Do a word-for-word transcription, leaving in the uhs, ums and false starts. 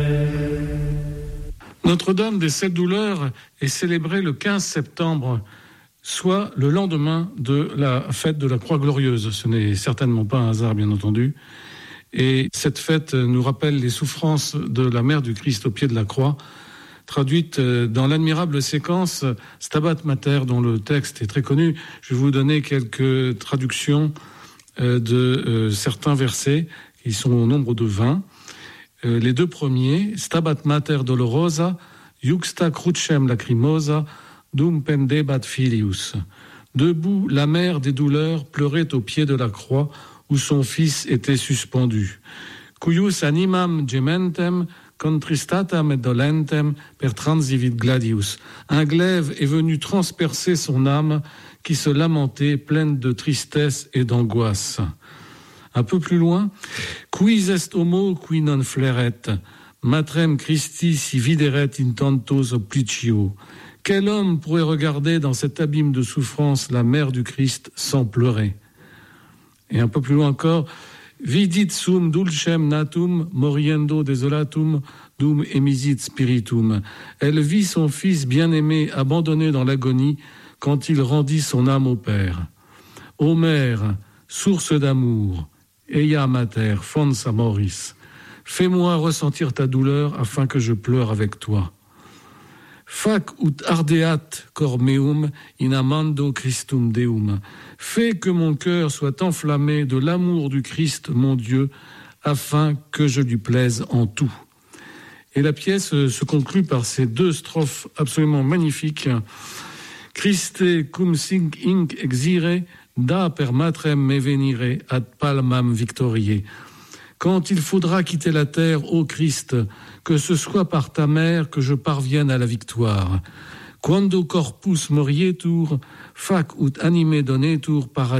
Notre-Dame des Sept Douleurs est célébrée le quinze septembre, soit le lendemain de la fête de la Croix Glorieuse. Ce n'est certainement pas un hasard, bien entendu. Et cette fête nous rappelle les souffrances de la Mère du Christ au pied de la croix, traduite dans l'admirable séquence Stabat Mater, dont le texte est très connu. Je vais vous donner quelques traductions de certains versets, qui sont au nombre de vingt. Euh, les deux premiers, Stabat Mater Dolorosa, Iuxta Crucem Lacrimosa, Dum pendebat filius. Debout, la mère des douleurs pleurait au pied de la croix où son fils était suspendu. Cuius animam gementem, contristatam et dolentem per transivit gladius. Un glaive est venu transpercer son âme qui se lamentait, pleine de tristesse et d'angoisse. Un peu plus loin, quis est homo qui non fleret, matrem Christi si videret in tantos oblicio. Quel homme pourrait regarder dans cet abîme de souffrance la mère du Christ sans pleurer? Et un peu plus loin encore, vidit sum dulcem natum moriendo desolatum dum emisit spiritum. Elle vit son fils bien-aimé abandonné dans l'agonie quand il rendit son âme au Père. Ô mère, source d'amour, Eia mater, fons amoris, fais-moi ressentir ta douleur afin que je pleure avec toi. Fac ut ardeat cor meum in amando Christum Deum. Fais que mon cœur soit enflammé de l'amour du Christ, mon Dieu, afin que je lui plaise en tout. Et la pièce se conclut par ces deux strophes absolument magnifiques. Christe cum sing inc exire, da per matrem me venire ad palmam victoriae. Quand il faudra quitter la terre, ô Christ, que ce soit par ta mère que je parvienne à la victoire. Quando corpus morietur, fac ut anime donetur para